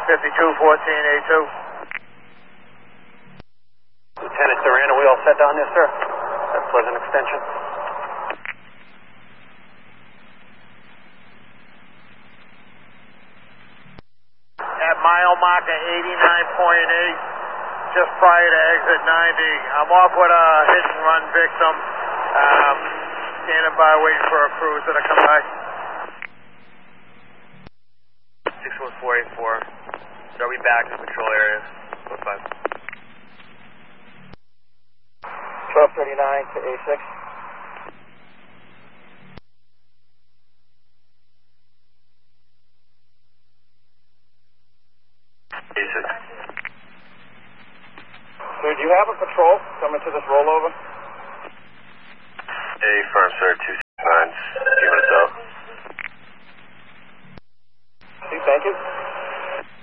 5214A2. Lieutenant Duran, are we all set down there, sir? At Pleasant Extension. At mile marker 89.8. Just prior to exit 90. I'm off with a hit and run victim. Standing by waiting for a cruiser to come back. 61484. They'll be back to patrol areas. 5. 1239 to A6. A6. So do you have a patrol coming to this rollover? Affirm, sir. 269. Few minutes out. Thank you.